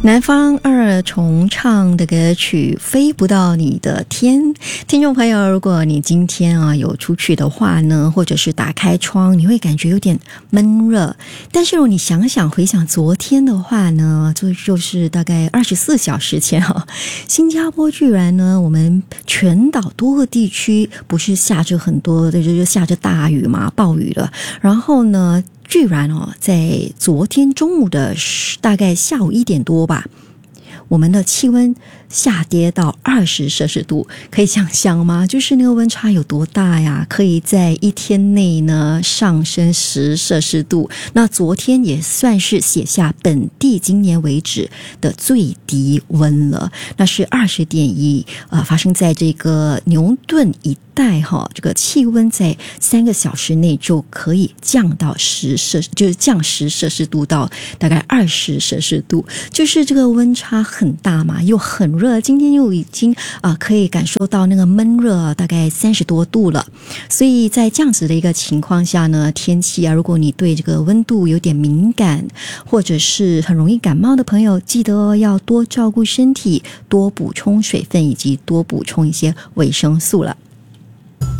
南方二重唱的歌曲《飞不到你的天》，听众朋友，如果你今天有出去的话呢，或者是打开窗，你会感觉有点闷热。但是如果你回想昨天的话呢，就是大概24小时前新加坡居然呢，我们全岛多个地区不是下着很多的，就下着大雨嘛，暴雨了。然后呢，居然在昨天中午的大概下午1点多吧，我们的气温下跌到20摄氏度，可以想象吗？就是那个温差有多大呀？可以在一天内呢上升10摄氏度。那昨天也算是写下本地今年为止的最低温了，那是20.1，发生在这个牛顿一带这个气温在3个小时内就可以降到就是降10摄氏度到大概20摄氏度，就是这个温差很大嘛，又很热。今天又已经可以感受到那个闷热，大概30多度了。所以在这样子的一个情况下呢，天气如果你对这个温度有点敏感，或者是很容易感冒的朋友，记得要多照顾身体，多补充水分，以及多补充一些维生素了。